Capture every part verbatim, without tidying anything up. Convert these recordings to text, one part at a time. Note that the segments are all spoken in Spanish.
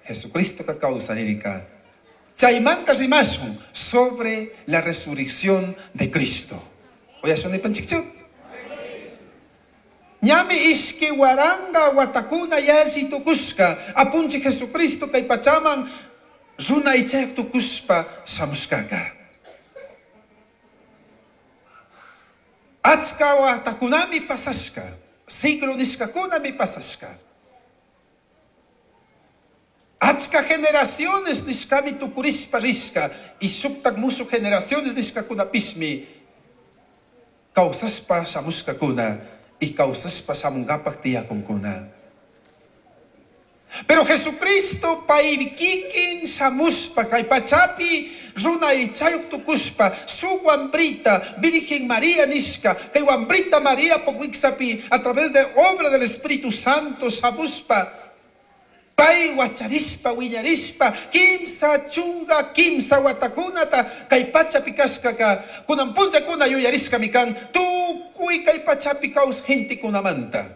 Jesucristo ka kausaririka. Chaymanta rimasun sobre la resurrección de Cristo. Oya son de panchikcho. Nyami iski waranga watakuna yasi tukuska. Apunchi Jesucristo kay pachaman runa ichak tukuspa samuskaka. Atska watakunami pasaska. Siglo niskakunami pasaska. Atska generaciones niskami tukurispa riska. Y subtak musu generaciones niskakunapismi. Kausaspa samuskakuna. Y kausaspa samungapak tiyakungkuna. Pero Jesucristo paibikikin samuspa kay pachapi runa ichayuk tukuspa su wambrita Virgen María niska kay wambrita María pogwiksapi a través de obra del Espíritu Santo samuspa pay wacharispa wiñarispa kimsa chunga kimsa watakunata kay pachapi kaskaka kunampunja kuna yuyariska mikan tukuy kay pachapi kaus gente kunamanta.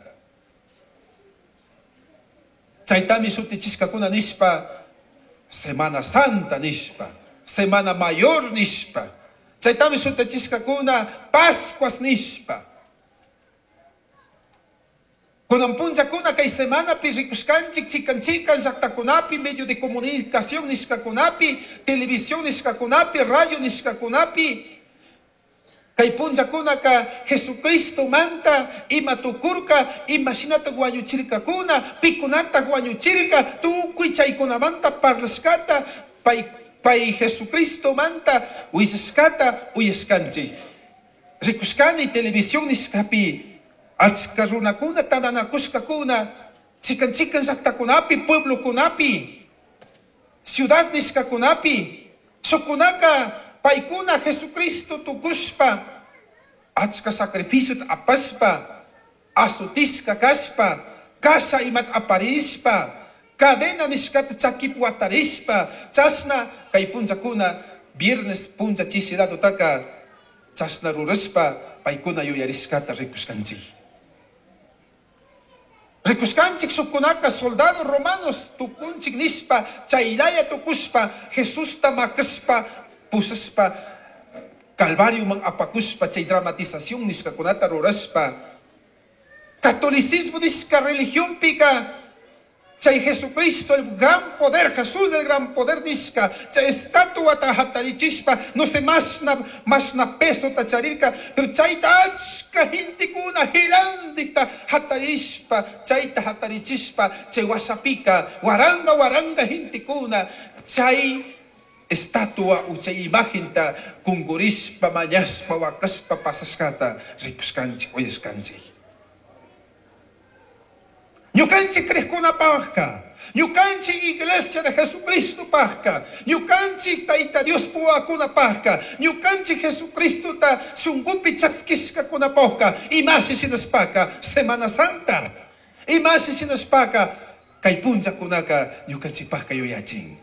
Chaitami sutichiska kuna nispa Semana Santa nispa Semana Mayor nispa Chaitami sutichiska kuna Pascuas nispa kunampunja kuna kay semana pi rikuskanchik chikan chikan sakta kunapi medio de comunicación niska kunapi televisión niska kunapi radio niska kunapi kay punja kuna ka Jesucristo manta ima tukurka ima sinata guanyuchirka kuna pikunata guanyuchirka tukuy chay kunamanta parlaskata pay pay Jesucristo manta uisaskata uyaskanchi rikuskani televisión niskapi atska runakuna tananakuska kuna chikan chikan sakta kunapi pueblo kunapi ciudad niska kunapi sukunaka paikuna Jesucristo tukuspa atska sacrificio apaspa asutiska kaspa kasa imat aparispa cadena niskat chakip watarispa chasna kay punja kuna viernes punja chisirado taka chasna ruraspa paikuna yuyariskata rikuskanchi rikuskanchik sukunaka soldados romanos tukunchik nispa chaylaya tukuspa Jesús tamakaspa pusaspa Calvario mang apakuspa chay dramatización niska kunata ruraspa catolicismo niska religión pika chay Jesucristo el gran poder Jesús el gran poder niska chay estatua ta hatarichispa no sé más na más na peso ta charirka pero chay tachka hinti kuna hilandikta hatarispa chay ta hatarichispa chay wasapika waranga waranga hinti kuna chay estatua uchay imagen ta kungurispa mañaspa wakaspa pasaskata rikuskanchik uyaskanchik ñukanchik krejkuna pajka ñukanchik iglesia de Jesucristo pajka ñukanchik taita Dios puwakuna pajka ñukanchik Jesucristo ta sungupi chaskiska kuna pajka imasi sinaspaka Semana Santa imasi sinaspaka kay punja kunaka ñukanchik pajka yuyachin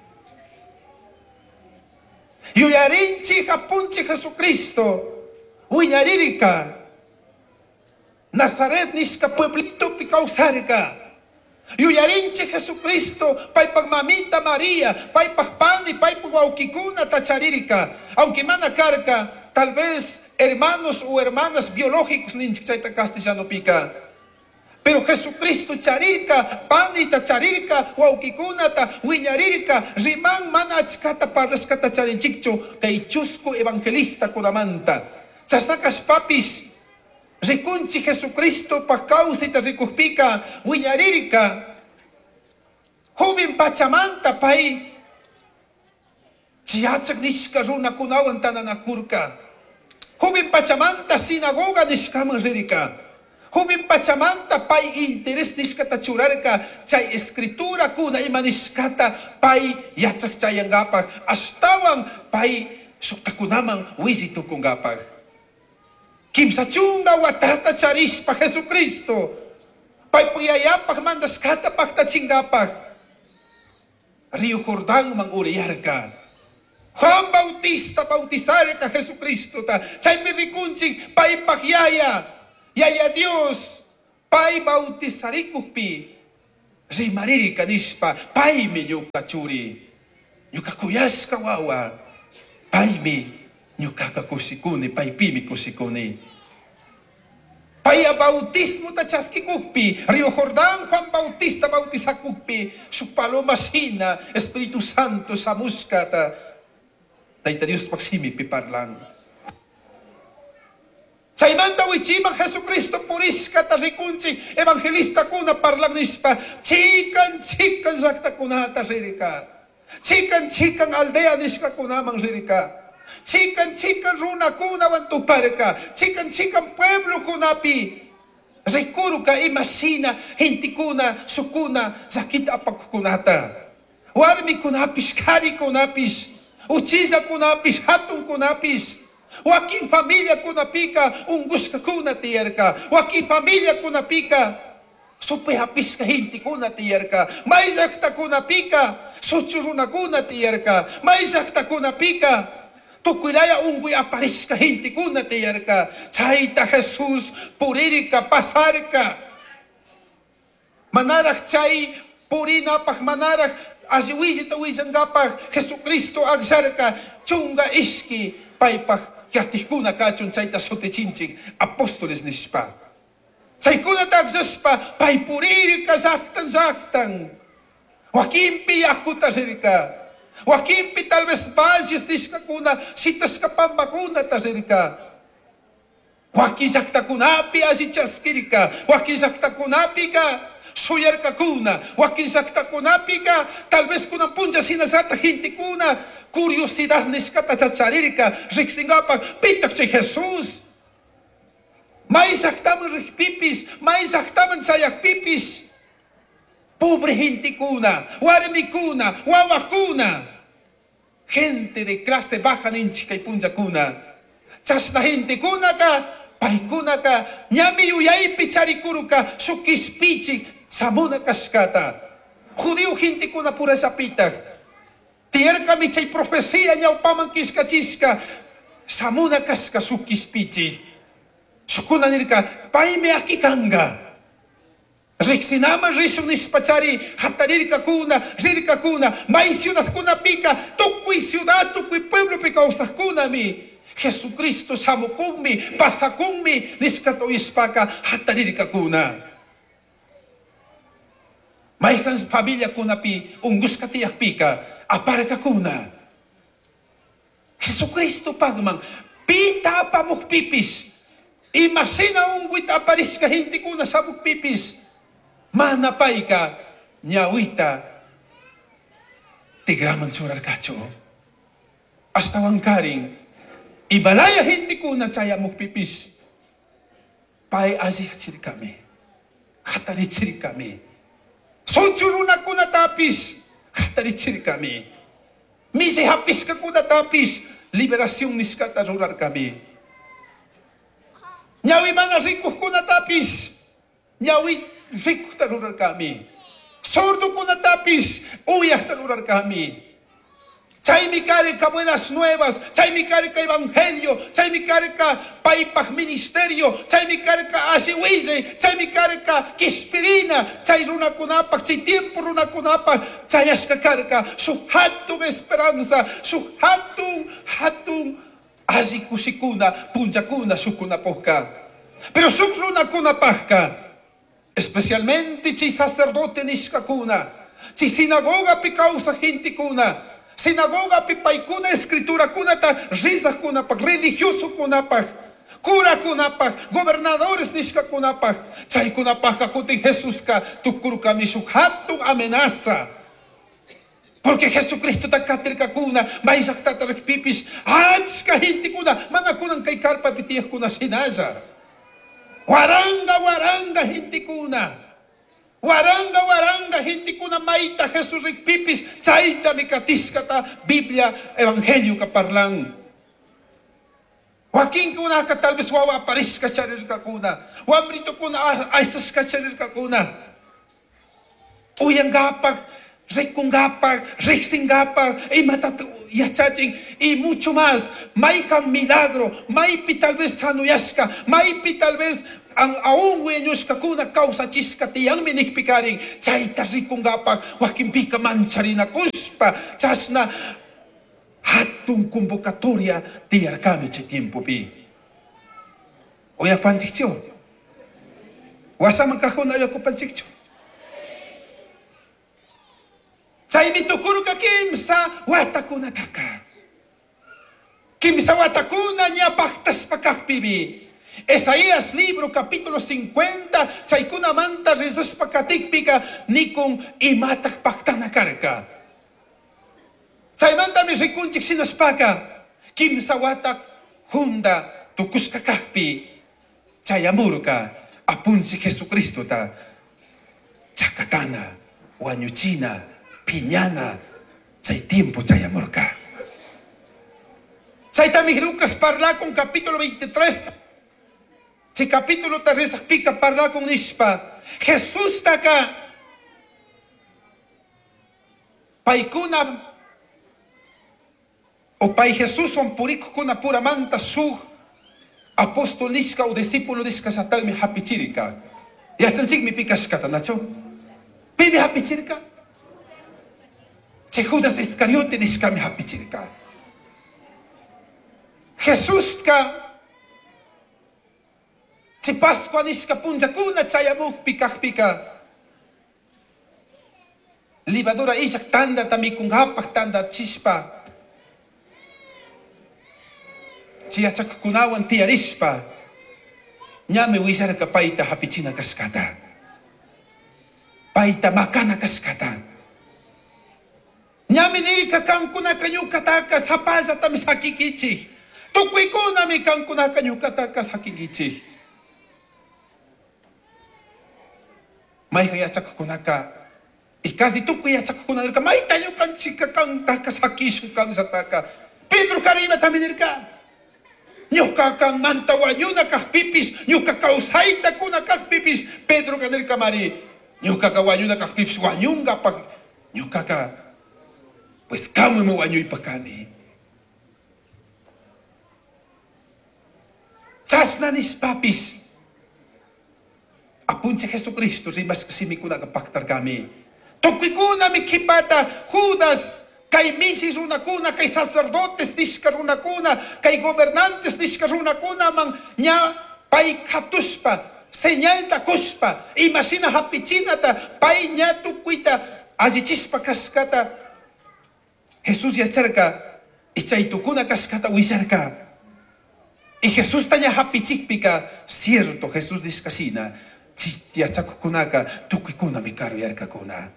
yuyarinchi hapunchi Jesucristo uyaririka Nazaret niska pueblito picausarika yuyarinchi Jesucristo paypag mamita María paypag pani paypag waukikuna tacharirika aunque mana karka tal vez hermanos o hermanas biológicos ninchik chayta castellano pika pero Jesucristo charirka, panita charirka, waukikunata, wiñarirka, riman mana achkata parlaskata charinchikcho, kay chusco evangelista kunamanta. Chasnakas papis, rikunchi Jesucristo pa causa ita rikujpika, wiñarirka, joven pachamanta pay, chiachak nishka runa kunawan tananakurka, joven pachamanta sinagoga nishkaman ririka, joven pachamanta pay interés niskata churarka chay escritura kuna ima niskata pay yachak chayangapak astawan pay suktakunaman wisitukungapak kimsa chunga watata charispa Jesucristo pay puyayapak mandaskata pakta chingapak Río Jordán mang uriyarka Juan Bautista bautizarka Jesucristo ta chay mirikunchik pay pakyaya Yaya Dios, pay bautizarikupi, rimariri kanispa, paimi nyuka churi, nyuka kuyas kawawa, paimi nyuka kakusikuni, paipimi kusikuni. Paya bautismo ta chaskikukpi, Rio Jordán, Juan Bautista bautisakukpi, su paloma sina, Espiritu Santo sa muskata, taita Dios paksimi piparlang. Sa imanta wichimang Jesucristo puriska ta rikunchi, evangelista kuna parlang nispa, chikan chikan sakta kunata sirika, chikan chikan aldea niska kunamang sirika. Chikan chikan runa kuna wantuparka, chikan chikan pueblo kunapi, rikuru ka imasina, hinti kuna, sukuna, zakita apagkunata. Warmi kunapis, kari kunapis, uchiza kunapis, hatun kunapis, waking familia kunapika, unggus ka kuna tiyerka, waking familia kunapika, supehapis ka hinti kuna tiyerka, maizakta kunapika, suchuruna kuna tiyerka, maizakta kunapika, tukuilaya ungui aparis ka hinti kuna tiyerka, chaita Jesus puririka pasarka, manarak chay purina pag manarak asiwisi tawisan gapag Jesucristo agsarka, chunga iski paypag kiatikuna kachun chaita sotichinchik apostoles nispa. Chay kuna tagsaspa pay puririka zaktan zaktan, wakimpi yakuta sirika, wakimpi tal vez basis niska kuna, sitas ka pambakuna tasirika. Wakizakta kunapi asichaskirika, wakizakta kunapi ka, suyar ka kuna, wakizakta kunapi ka, tal vez kuna punja sinasata hinti kuna, kuriosidad niska tatacharirika, riksingapag, pitak si Jesus. May saktaman rikpipis, may saktaman sayak pipis. Pobre hinti kuna, warmi kuna, wawa kuna. Gente de clase baja ninchi kay punja kuna. Chas na hinti kuna ka, pay kuna ka, nyami uyay pichari kuru ka, sukis pichi, samuna kaskata. Judio hinti kuna pura sa pitak. Tiyer kami chay profesia niya upamangkis kachiska, samuna kaska sukis pichi. Sukuna nirka, pay me akikanga. Riksinama risong nispachari, hatarir ka kuna, rir ka kuna, may ciudad kuna pika, tukui ciudad, tukui pueblo pika usah kuna mi. Jesucristo samukungmi, pasakungmi, niskato ispaka, hatarir ka kuna. May kans pamilya kuna pi, unggus katiyak pika, apar ka kuna. Jesucristo pagmang, pita pamuk pipis, imasina ungguit aparis ka hindi kuna sabuk pipis, manapay ka, nyawita, tigraman surar kacho. Hasta wangkaring, ibalaya hindi ko na saya mukpipis. Pay asihachir kami, hatarichir kami. Sochuruna ko natapis, hatarichir kami. Misi hapis ka ko natapis, liberasyon niskata surar kami. Nyawi mga rikuh ko natapis, nyawi Rico tarurar kami. Sordo ko natapis, uyah tarurar kami. Chay mi kare ka buenas nuevas, chay mi kare ka evangelio, chay mi kare ka paipag ministerio, chay mi kare ka asiwize, chay mi kare ka kispirina, chay runa kunapak, chay tiempo runa kunapak, chay as ka kare ka, su hatong esperanza, su hatong, hatong, asikusikuna, punjakuna, sukunapoka. Pero sukruna kunapaka. Especialmente si sacerdote niska kuna, si sinagoga pi causa hinti kuna, sinagoga pi paikuna escritura kuna ta risa kuna pag religioso kuna pag, cura kuna pag, gobernadores niska kuna pag, chay kuna pag kakuting Jesus ka, tukuru kami sukhatong amenaza. Porque Jesucristo takatir ka kuna, may sakta tarakpipis, hats ka hinti kuna, mga kunang kay karpa pitiyah kuna sinaza. Waranga, waranga, hindi kuna. Waranga, waranga, hindi kuna maita Jesus rikpipis. Chayta mikatis kata Biblia, Evangelio ka parlang. Waking kuna ka talbis wawa paris ka charir ka kuna. Wamrito kuna aisas ka charir ka kuna. Uyang gapag, rikong gapag, riksing gapag, ay matatu, yachaching, y mucho más. May kang milagro, may pi tal vez sanuyas ka, may pi tal vez ang aungwe nyos kakuna kausa chiska tiyang minikpikaring chay tarikong gapang wakimpika manchari na kuspa chas na hatong kumbokatoria tiyar kami chay tiempo pi oyak panchikcho wasa magkakuna oyak ko panchikcho chay mitukuro ka kimsa watakuna taka kimsa watakuna niya baktas pakakpibi Esaías libro capítulo cincuenta chay kuna manta rezas pakatikpika nikong imatak paktana karka chay manta mi rikunchik sinaspaka kimsa watak hunda tukus kakakpi chay amurka apunsi Jesucristo ta chakatana wanyuchina piñana chay tiempo chay amurka chay tamik Lucas parla con capítulo veintitrés si capítulo tres pica parla con nispa Jesús taka paikuna o pai Jesús on purico kuna pura manta su apóstol niska o discípulo niska satag mi hapichirika ya sensig mi pikas kata nacho pibi hapichirika si Judas Iscariote niska mi hapichirika Jesús ka si Pascua niska punja kuna chayamuk pikak pika libadura isak tanda tami kung hapak tanda chispa chiyachak kunawan tiarispa nyame wisar ka paita hapichina kaskata paita makana kaskata nyame niri ka kankuna kanyu katakas hapaza tami sakikichi tukwi kuna mi kankuna kanyu katakas hakikichi may kaya tsak kunaka ikazi tu kuya tsak kunaka may tayo kan chika kang takas hakishu kang sataka Pedro karima taminirka nyo kakang mantawa nyo nakakpipis nyo kakausay ta ko nakakpipis Pedro kanirka mari nyo kakawa nyo nakakpipis wanyong kapag nyo kaka pues kamo mo wanyo ipakani sas na nis papis apun si Jesucristo ribas kasi mi kuna kapaktar kami tukwi kuna mi kipata Judas kay misis una kuna kay sacerdotes diskar una kuna kay gobernantes diskar una kuna mang nya pay katuspa senyal ta kuspa imasina hapichina ta pay nya tukwita azichispa kaskata Jesus ya cerca ichay tukuna kaskata wisarka y Jesús tanya hapichikpika cierto Jesús diskasina ya kunaka tukui kuna mi karo yarka kuna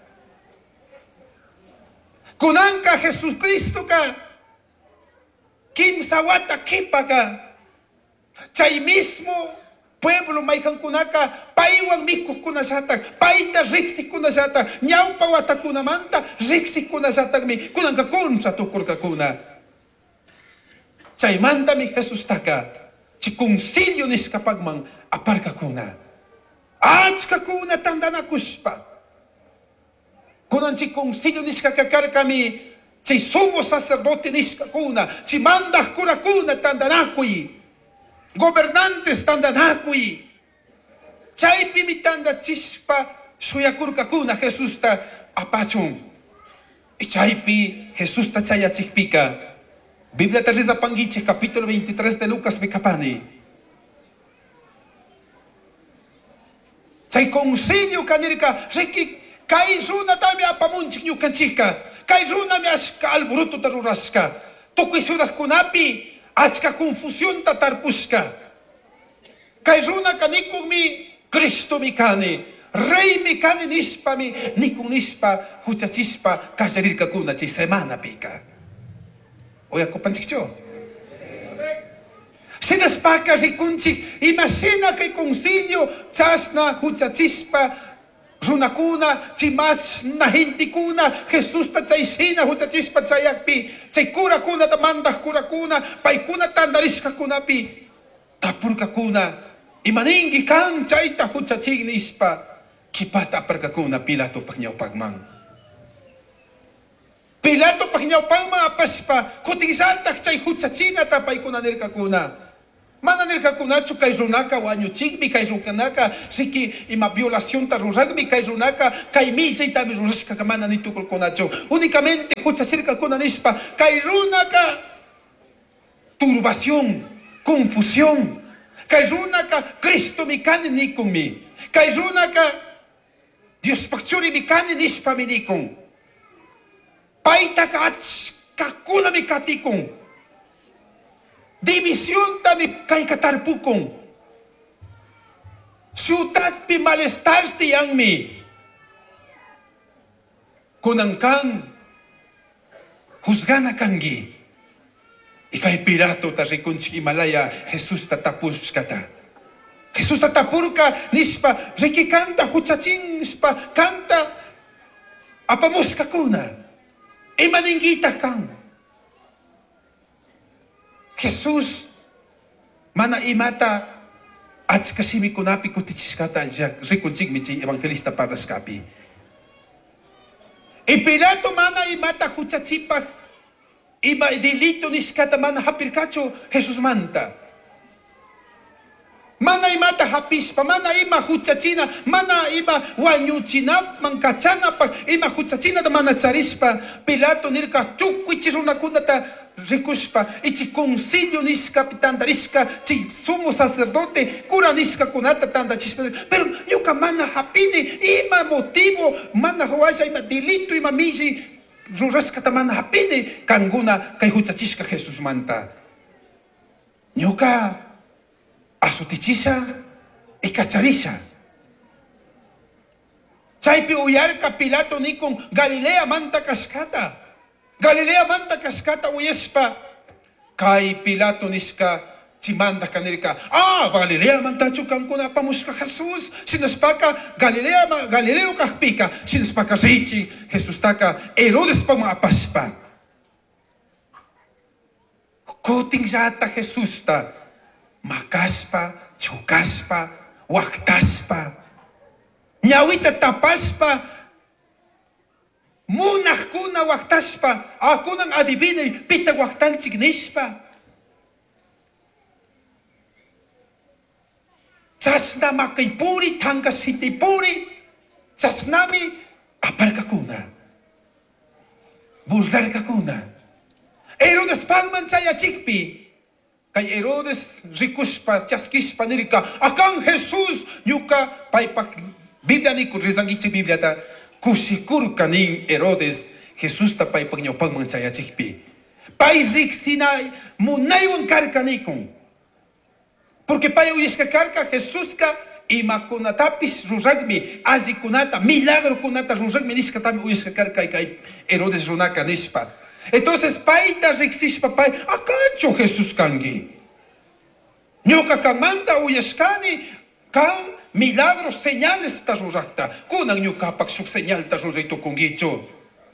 kunanka Jesucristo ka kim sawata kipa ka chay mismo pueblo may kang kunaka paiwang mikuk kuna satag paita riksik kuna satag nyaw pawata kuna manta riksik kuna satag mi kunang ka kunsa tukur ka kuna chay manta mi Jesus taka si kungsilyo nis kapag mang apar ka kuna Ach kakuna tanda na kuspa. Kunan si kungsilyo nis kakakar kami, si sumo sacerdote nis kakuna, si mandah kurakuna tanda nakui, gobernantes tanda nakui, chay pimitanda chispa suyakur kakuna Jesus ta apachong. E chay pi Jesus ta chaya chikpika. Biblia ta reza pangiche capítulo veintitrés de Lucas mikapani. Chay kongsilyo kanirka, riki, kay suna tami apamunchik nyo kanchika, kay suna mi aska alburuto taruraska, tukoy sudah kunapi, achka konfusyon tatarpuska, kay suna kanikong mi, Kristo mi kani, rey mi kani nispa mi, nikong nispa, huchachispa, kasyarir ka kuna, chay semana pika. Oya ko panchikcho. Sinaspaka si kunchik, imasina kay kongsilyo, chasna, huchachispa, runakuna, chimas na hindi kuna, Jesus ta chay sina, huchachispa chayakpi, chay kura kuna, tamandah kura kuna, pay kuna tandaris ka kuna pi, tapur ka kuna, imaningi kang chay ta huchachignispa, kipata par ka kuna, Pilato paknyaw pagmang. Pilato paknyaw pagmang apaspa, kuting santak chay huchachina tapay kuna nir ka kuna, Mana nirkakunachu kay runaka wañuchikmi, kay runaka riki ima violación ta ruragmi, kay runaka kay misay tami rurashka mana ni tukulkunachu. Únicamente huchachirkakuna nishpa kay runaka turbación, confusión. Kay runaka Cristo mi kani nikunmi. Kay runaka Dios pakchuri mi kani nishpa mi nikun. Paitaka achkakuna mi katikun. División tami kay katarpukon. Ciudad pi malestar tiyang mi. Kunang kang husgana kangi. Ikay Pilato ta rikunchi Himalaya Jesus tatapus kata. Jesus tatapur ka nispa riki kanta huchachin nispa kanta apamus ka kuna. Imaningita kang. Jesus mana imata at kasimi kunapi kutichiskata jak rikunchig michi evangelista paraskapi. E Pilato mana imata huchachipak iba delito niskata mana hapirkacho Jesus manta. Mana imata hapispa, mana ima huchachina, mana ima wanyuchina, mankachana pa ima huchachina da mana charispa. Pilato nilka tukwichiruna kunata Rikuspa, ichi concilio niska pitanda riska, chi sumo sacerdote, cura niska kunata tanda chispa. Pero yuka mana hapini, ima motivo, mana huasa, ima delito, ima misi, ruraska tamana hapini, kanguna kay huchachishka Jesus manta. Yuka asutichisa, ikacharisha. Chaypi uyarka Pilato nikon Galilea manta kaskata. Galilea manta kaskata uyespa. Kay Pilato niska chimanda kanirka. Ah, Galilea manta chukan kuna pamuska Jesus. Sinaspaka Galilea Galileo kahpika. Sinaspaka richi Jesus taka Herodes pa maapaspa. Kuting zata Jesus ta makaspa, chukaspa, waktaspa. Nyawita tapaspa. Munah kuna waktaspa, ako nang adibinay, pitag waktan signispa. Sasna makay puri, tangkas hiti puri, sasnami, apal ka kuna. Busgar ka kuna. Herodes pangman saya chikpi, kay Herodes rikuspa, chaskispa nirika, akang Jesus, yuka, paypak, Biblia ni kurizang ichi Biblia ta, kusikur kaning Herodes, Jesus tapay pag niyo pagmansaya chikpi. Paisik sinay, munaywan karkanikong. Porque payo iska karka, Jesus ka, ima kunatapis ruragmi, azi kunata, milagro kunata ruragmi, niska tami uiska karka, kay Herodes runaka nispa. Entonces, paita riksispa pay, akancho Jesus kangi. Nyoka kamanta uyaskani, kang, milagros, señales ta rurakta. Kunang nyo kapaksuk señal ta rurito kung gicho.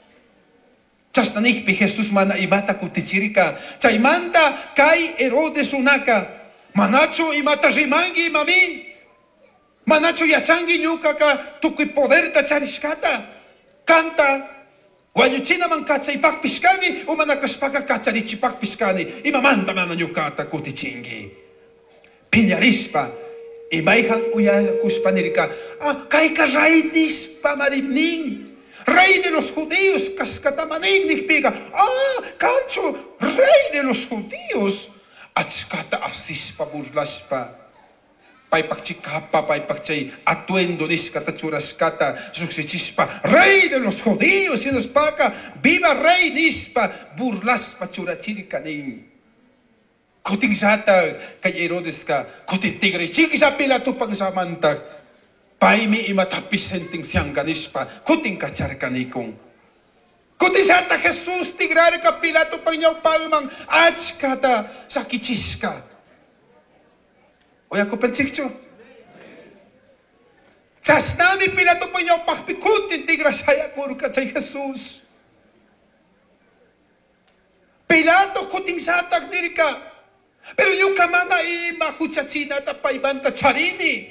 Chas nanikpi Jesus mana imata kutichirika. Chay manta kay Herodes unaka. Manacho imata rimangi mami. Manacho yachangi nyo kaka tukoy poder ta charishkata. Kanta. Wanyuchina man katsay pakpiskani. Umanakaspaka katsarichi pakpiskani. Imamanta mana nyo kata kutichingi. Pinyarispa. Ibayhan uya kuspanirika, ah, kay ka rey nispa maribning, rey de los judíos, kaskatamanig nikpiga, ah, kancho, rey de los judíos, at skata asis pa burlas pa, paypakchikapa, paypakchay, atuendo niskata churaskata, suksichispa, rey de los judíos, sinaspaka, viva rey nispa, burlas pa churachirikaning. Kuting sata kay Herodes ka, kuting tigre, chigi sa Pilato pang samantag, paimi imatapis senting siyang kanispa, kuting kachar kanikong. Kuting sata Jesus, tigrare ka Pilato pang niyaw palmang, ats kata sa kichis ka. O ako pansikcho. Sas nami Pilato pang niyaw pakpikutin, tigra saya kuro ka sa Jesus. Pilato, kuting sata diri ka, pero yung kamana ay makuchatsina tapay banta charini.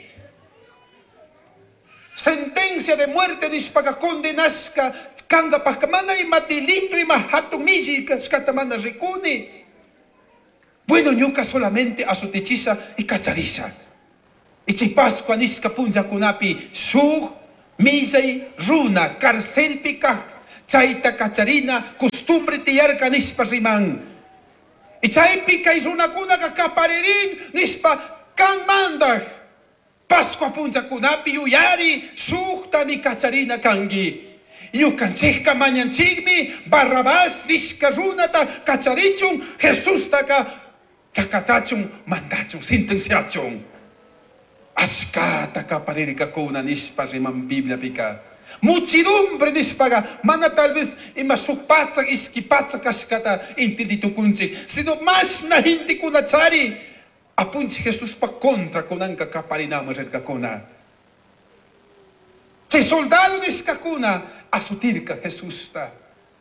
Sentencia de muerte dis pagakondenas ka kanga pagkamana ay matilito ay mahatong misi kas katamana rikuni. Bueno, ñuka solamente asutichisa y cacharisa. Y chay Pascua nisca punza kunapi sug, misay, runa, carcelpi kaj, chayta cacharina, costumbre tiyarka nispa riman. Y chaypi kay runa kunaka kaparirin nispa kan mandag. Pascua punza kunapi yuyari, sugta mi cacharina kangi. Yukanchikka mañanchikmi, Barrabás nisca runata cacharichun, Jesús taka chakatachun, mandachun, sentenciachun. Achkata kaparirika kuna nispa riman Biblia pika. Muchidumbre nispaga, mana tal vez ima supatsa iskipatsa kashkata intenditukunchik, sino más na hindi kunachari. Apunchi Jesús pa contra kunanka kaparinama kuna. Che soldado niska kuna, asutirka Jesús ta.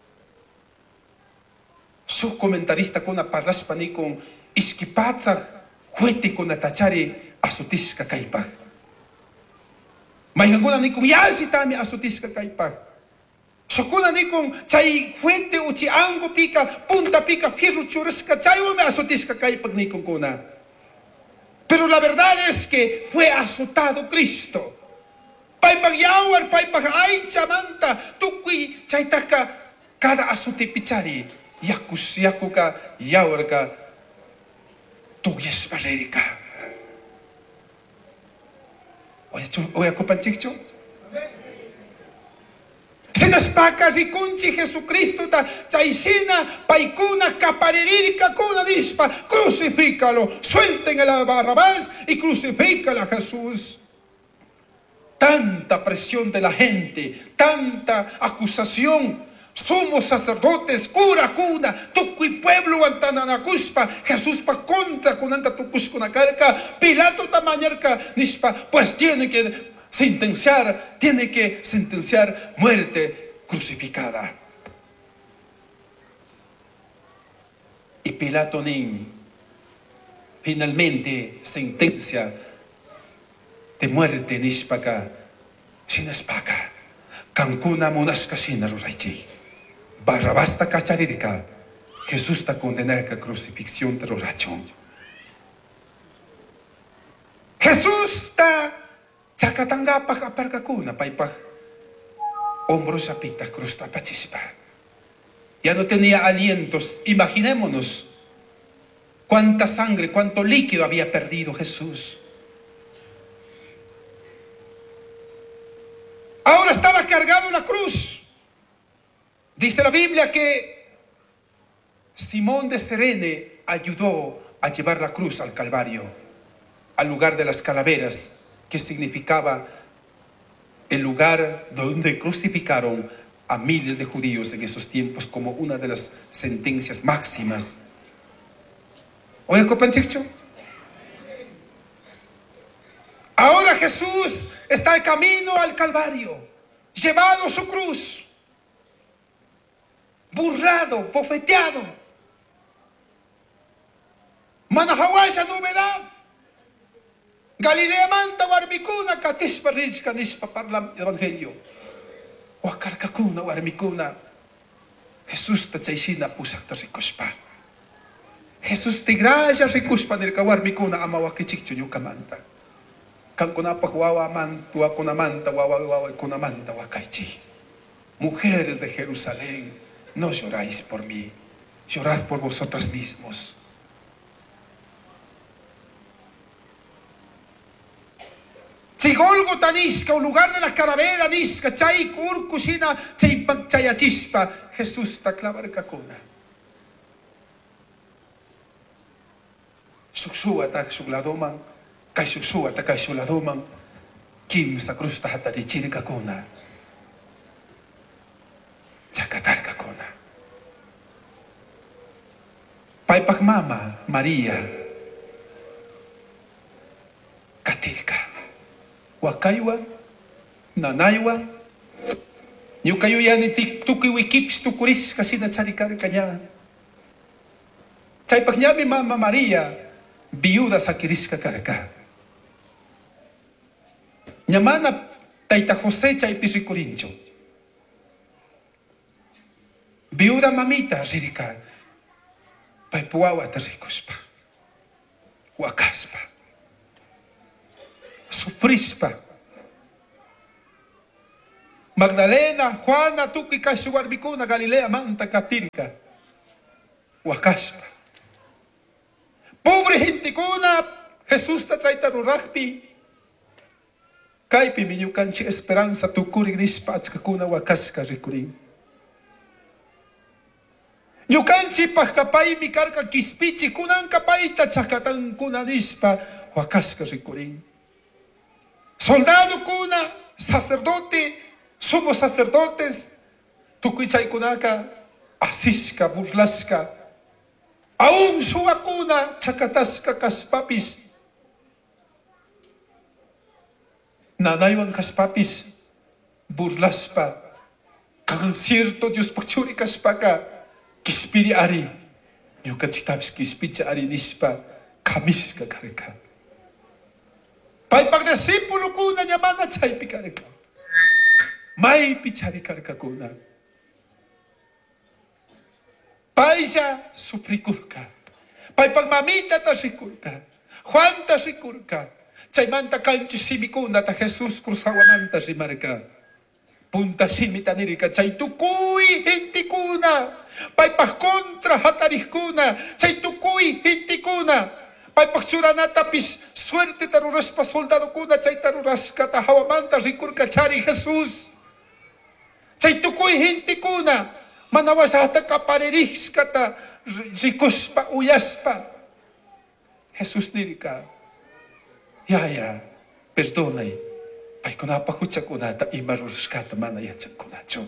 Su comentarista kuna parlaspa ni con iskipatsa jueti kuna tachari asutiska kaipa. Maihanguna ni kung yasi tami asutiska kaipa. Sokuna ni kung chay fuente uchi ango pika, punta pika, fierro churrasca, chay me asutiska kaipa ni kung kuna. Pero la verdad es que fue azotado Cristo. Paipag yawar, paipag ay chamanta, tukui chay taka kada asuti pichari, yakus yakuka, yawar ka, tugyes barerika. Oye, compañero. Sinaspaka rikunchi Jesucristo ta chaisina paikuna kaparirika kuna dispa, crucifícalo, suelten a Barrabás y crucifícalo a Jesús. Tanta presión de la gente, tanta acusación. Somos sacerdotes, cura cuna, tukui pueblo antananakuspa, Jesús pa contra kunanta tukuskuna karka, Pilato tamañarka nispa, pues tiene que sentenciar, tiene que sentenciar muerte crucificada. Y Pilato nin finalmente sentencia de muerte nispaka, sinaspaka, kankuna monaska sinaruraichi. Barrabás ta cacharirika, Jesús ta condenar a crucifixión terrorachón. Jesús ta chakatangapag aparkakuna paipag hombros apita cruz ta pachispa. Ya no tenía alientos. Imaginémonos cuánta sangre, cuánto líquido había perdido Jesús. Ahora estaba cargado la cruz. Dice la Biblia que Simón de Cirene ayudó a llevar la cruz al Calvario, al lugar de las calaveras, que significaba el lugar donde crucificaron a miles de judíos en esos tiempos como una de las sentencias máximas. Oye, compañero. Ahora Jesús está en camino al Calvario, llevado su cruz. Burlado, bofeteado. Manahawasha novedad. Galilea manta warmikuna katispa rizka nispa parlam evangelio. Wakarkakuna warmikuna. Jesús ta chaysina pusak ta rikuspa. Jesús te gracia rikuspa nilka warmikuna ama wakichikchu yukamanta. Kan kunapak wawa man, wakunamanta, wawa wawa kunamanta wakaichi. Mujeres de Jerusalén, no lloráis por mí, llorad por vosotras mismos. Si Golgota nisca, un lugar de la calavera nisca, chay kurkusina, chay chayachispa, Jesús ta clavar kakuna. Suksua ta sugladoman, kay suksua ta kay suladoman, kim sa cruz ta hata di chiri kakuna. Chakatar kakuna. Paipak mama María katirka. Wakaywa, nanaywa, nyukayo yan iti tukiwikips tukuris kasi na tsarikar kanya. Chaypak niya mi mama María, biyuda sa kiriska karka. Nyamana tayta José chay pisikurincho. Viuda mamita ririka, paipuawa ta rikuspa. wakaspa. Sufrispa. Magdalena, Juana, tuki kasuwarbikuna, Galilea, manta, katirka. Wakaspa. Pobre gente kuna, Jesús ta chaitarurahpi. Kaipi minyukanchi esperanza tukurik dispatch kuna wakaska rikurin. Nyukanchi pahkapay mikarka kispichi kunan kapay ta chakatan kuna dispa wakaska rikurin. Soldado kuna, sacerdote, somos sacerdotes, tukuichay kunaka, asishka, burlaska, aún su vacuna, chakataska kaspapis, nanaywan kaspapis, burlaspa, kagan cierto Dios pachuri kaspaka, kispiri ari, nyukachitapis kispicha ari nispa, kamiska kareka. Pay pagdisipulo kuna nyamana chay pikareka. May pichari karka kuna. Paisa suprikurka. Pay pagmamita ta sikurka. Juan ta sikurka. Chay manta kanchi simikuna ta Jesus cruzawananta simarka. Punta simita nirika. Chay tukuy hintikuna. Pay pag kontra hatariskuna. Chay tukuy hintikuna. Pay pag suranata pis suerte taruras pa soldado kuna. Chay taruras ka ta hawamanta sikurka chari Jesus. Chay tukuy hinti kuna, manawasata kapariris kata, rikuspa, uyaspa. Jesus dirika, yaya, perdonay, ay kunapakutsa kunata, imarurus kata manayatsak kunacho.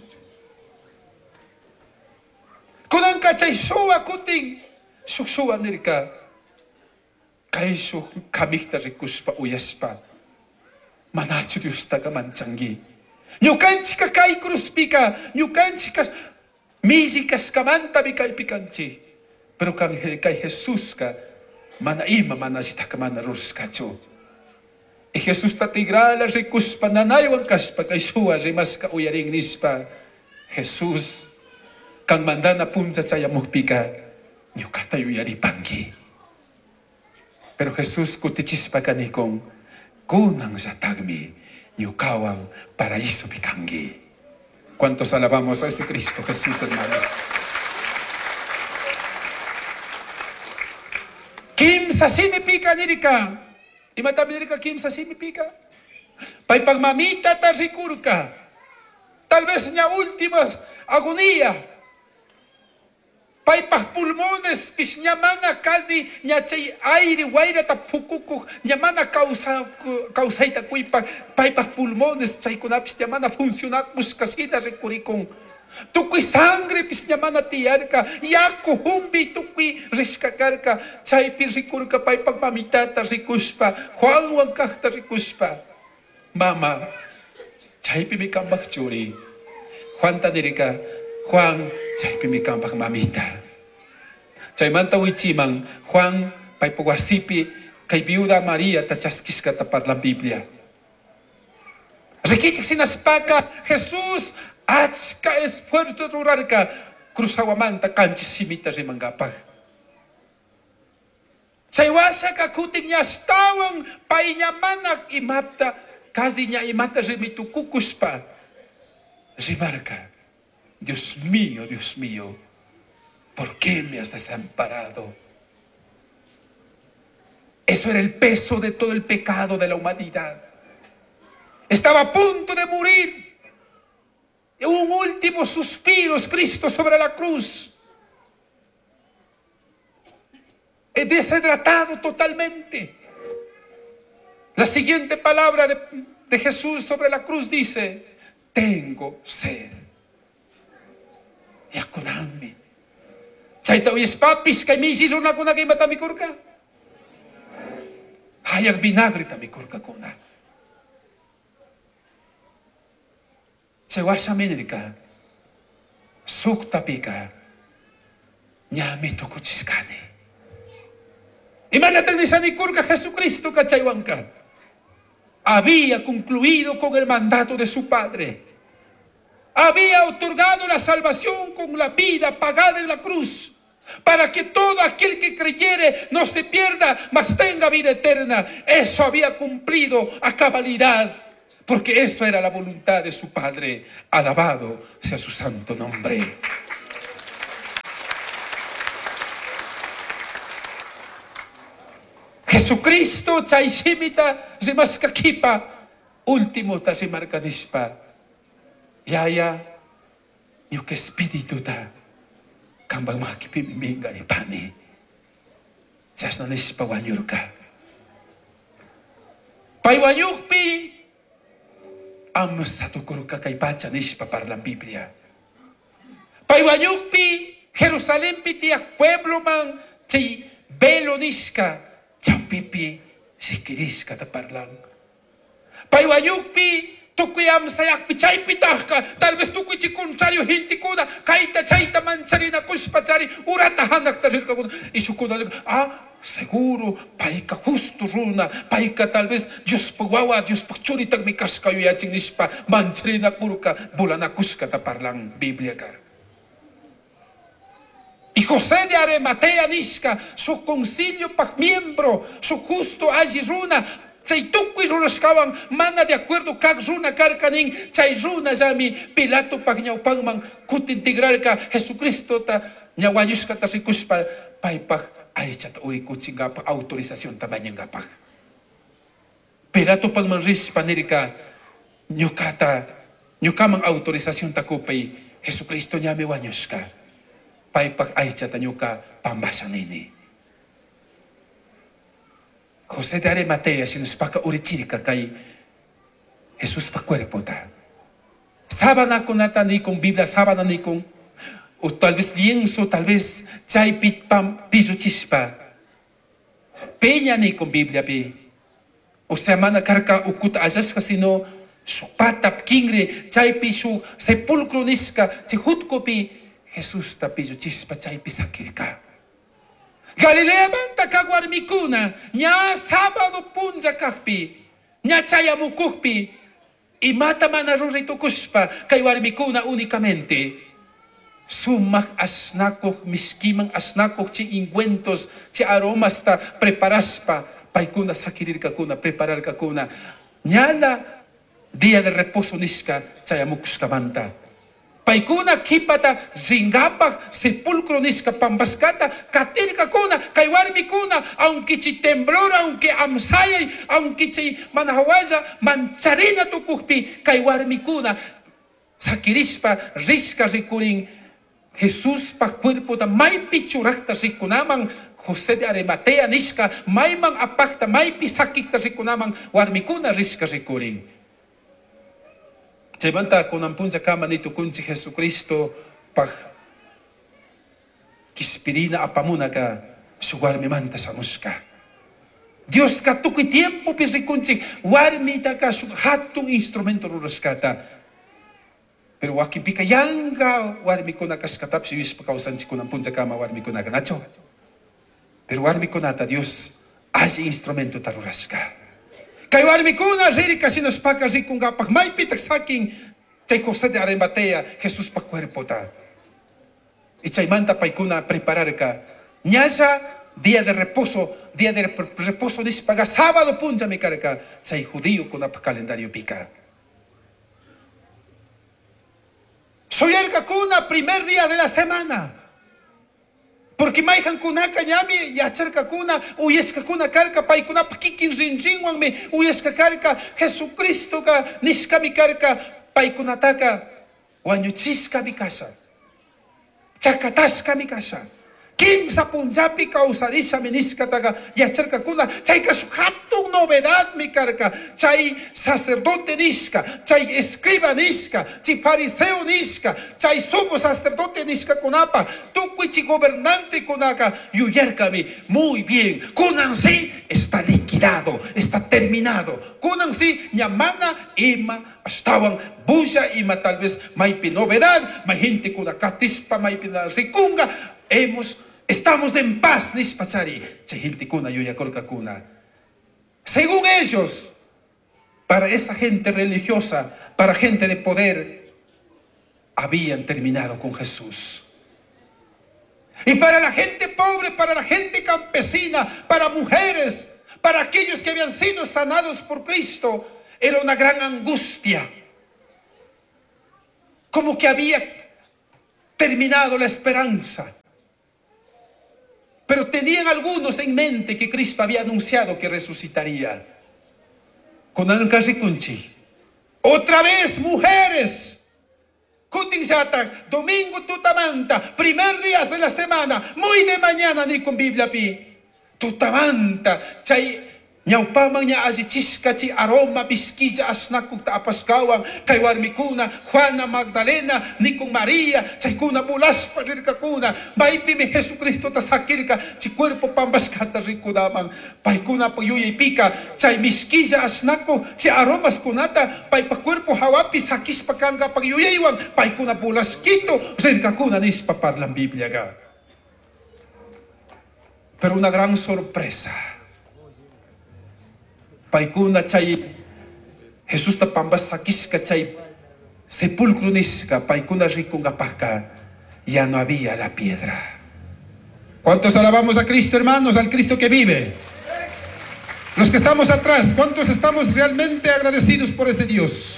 Kunang ka chay suwa kuting, suksuwa nirika, kaiso kamikta rikuspa, uyaspa. Manacho Dios taga manchangi. Nyukanchi ka kay kruspika, nyukanchi ka misikas kamanta bikay pikanchi. Pero kang kay Jesus ka, manaima manasita ka manarurs kacho. E Jesus tatigrala rikus pananaywang kaspa kay suwa rimas ka uyaring nispa. Jesus, kang mandana punsa sa yamukpika, nyukatayo yari panggi. Pero Jesus kutichispa kanikong, kunang sa tagmi, Nyukawang paraíso pikangi. ¿Cuántos alabamos a ese Cristo Jesús, hermanos? Kim sasimi pika nirika. Imatami nirika kim sasimi pika. Pay pagmamita tarikurka. Tal vez ña últimas agonía. Pay pag pulmones, pis nyamana casi nyachay aire, guaira ta pukuku, nyamana causa, causaita kuipa, pay pag pulmones, chay kunapis nyamana funcionat muskasida rekurikong. Tukui sangre pis nyamana tiyarka, yaku humbi tukui riskakarka, chay pirrikurka pay pag mamitata rikuspa, Juan wangkakta rikuspa. Mama, chay pimikambak churi, Juan tadirika, Juan, chay pimikambak mamita. Chay manta wichimang, Juan, pay pagwasipi, kay viuda María, tachaskiska tapar la Biblia. Rikichik sinaspaka, Jesús, achka esfuerzo rurarka, cruzawamanta kanchisimita rimangapag. Chay wasa kakuting niya stawang, pay nyamanak imapta, kasi niya imata rimitukukuspa. Rimarka. Dios mío, Dios mío, ¿por qué me has desamparado? Eso era el peso de todo el pecado de la humanidad. Estaba a punto de morir. Un último suspiro, Cristo sobre la cruz. Deshidratado totalmente. La siguiente palabra de, de Jesús sobre la cruz dice, tengo sed. Yakunami. Chaita uyes papis kay misis una kuna kay mata mikurka. Hayag vinagre ta mikurka kuna. Sewasa menrika. Sukta pika. Nyami to kuchiskani. Imanatang ni sanikurka Jesucristo kachaywanka. Había concluido con el mandato de su Padre. Había otorgado la salvación con la vida pagada en la cruz. para que todo aquel que creyere no se pierda, mas tenga vida eterna. Eso había cumplido a cabalidad, porque eso era la voluntad de su Padre. Alabado sea su santo nombre. Jesucristo chaysimita rimaskakipa último ta rimarkanispa yaya ñuka espíritu ta kambang makipiminga ni pani chasna nispa wañurka pay wañukpi am satukurka kay pacha nispa parla Biblia pay wañukpi Jerusalempi tiyak pueblo man chay belo niska champipi sikiris kata parlang. Paywayukpi tukuyam sayak pichay pitahka. Tal vez tukuy chi contrario hinti kuna kaita chayta manchari na kushpachari uratahanak tarir ka kuna. Isukuna ah seguro paika justo runa paika tal vez Dios pagwawa Dios pagchuritag mi kaskayo yaching nispa manchari na kuruka bulana kuska ta parlang Biblia ka. Y José de Arimatea niska, su concilio pa miembro, su justo allí runa, chay tukui runaskawan, mana de acuerdo kag runa karkanin, chay runa zami, Pilato pag ñawpangman, kutintigrar ka, Jesucristo ta, ñawanyuska ta rikuspa, paypag, ay chat uri kutsingapa, autorización tamanyangapag. Pilato pag man rispa nirika, ñukata, ñukamang autorización takupay, Jesucristo ñame wanyuska. Paypak ay chatanyo ka pambasa nini. José de Arimatea sinuspaka urichirika kay Jesus pa cuerpo ta. Sábana con nata ni con Biblia, sábana ni con, o tal vez lienzo, tal vez chay pit pam piso chispa. Peña ni con Biblia pi. O sea, mana karka ukuta asas kasino su patap kingre chay piso sepulcro niska si hutko pi. Jesús tapillo chispa chay pisakirka. Galilea manta kagwarmikuna, nya sábado punja kahpi, nya chayamukukpi, y mata manarurito kuspa, kaywarmikuna únicamente. Sumak asnakok, miskimang asnakok, chi ingüentos, chi aromas ta preparaspa, paikuna sakirirka kuna, preparar kakuna. Nyala, día de reposo niska, chayamukuska manta. Paikuna kipata ringapak sepulcro niska pambaskata katirka kuna kaywarmi kuna aunque chi temblor aunque amsayay aunque chi manahawaza mancharina tukukpi kaywarmi kuna sakirispa riska rikurin Jesús pa cuerpo ta may pichurakta rikunaman José de Arimatea niska may mang apakta may pisakikta rikunaman warmi kuna riska rikurin. Cebanta kung ang punsa kama nito kunci Jesucristo pag kispirina apamuna ka suwarmi manta sa muska. Dios ka tukoy tiempo pisi kunci warmi ta ka hatong instrumento ruraskata. Pero wakipika yanga warmi ko nakaskatap si Luis pakausan si kung ang punsa kama warmi ko naganacho. Pero warmi ko nata Dios as instrumento taruraska. Kay warmi kuna riri kasi naspaka rikong gapak may pitak saking chay José de Arimatea Jesus pa cuerpo ta. Ichay manta pay kuna preparar ka. Nyasa día de reposo, día de reposo nispaga sábado punja mi karka chay judío kuna pa kalendario pika. Soy el kuna primer día de la semana. Porque maihan kuna kanyami yacharka kuna uyeska kuna karka pay kuna pakikin rinrinwang me uyeska karka Jesucristo ka niska mi karka pay kuna taka wanyuchiska mi kasa chakataska mi kasa kim sa punjapi ka usadisa mi niska taka yacharka kuna chay kasukhatong novedad mi karka chay sacerdote niska chay escriba niska chay fariseo niska chay sumo sacerdote niska kunapa tukuichi gobernante kunaka yuyerkami muy bien kunan si está liquidado está terminado kunan si nyamana ima astawan buya ima tal vez may pinovedad may gente kuna katispa may pinarikunga hemos estamos en paz, nispachari. Chehiltikuna, yuyakolkakuna. Según ellos, para esa gente religiosa, para gente de poder, habían terminado con Jesús. Y para la gente pobre, para la gente campesina, para mujeres, para aquellos que habían sido sanados por Cristo, era una gran angustia. Como que había terminado la esperanza. Pero tenían algunos en mente que Cristo había anunciado que resucitaría. Con Ancarricunchi. Otra vez, mujeres. Kutinjata, domingo tutamanta, primer día de la semana, muy de mañana ni con Biblia pi. Tutamanta, chay ñawpaman ña allichisca chi aroma bisquilla asnakuk ta apaskawang kay warmikuna Juana Magdalena ni con María chay kuna bulaspa rirkakuna maypi mi Jesucristo ta sakirka chi cuerpo pambaskata rikudaman paykuna puyuya pika chay misquilla asnaku chi aromas kunata paypa cuerpo hawapi sakispa kanga pagyuyaywan paykuna bulaskito rirkakuna nispa parlan Biblia ga. Pero una gran sorpresa. Paikuna chay Jesús ta pambasakisca chay sepulcro nisca paikuna rikunga paka ya no había la piedra. ¿Cuántos alabamos a Cristo, hermanos? Al Cristo que vive. Los que estamos atrás, ¿cuántos estamos realmente agradecidos por ese Dios?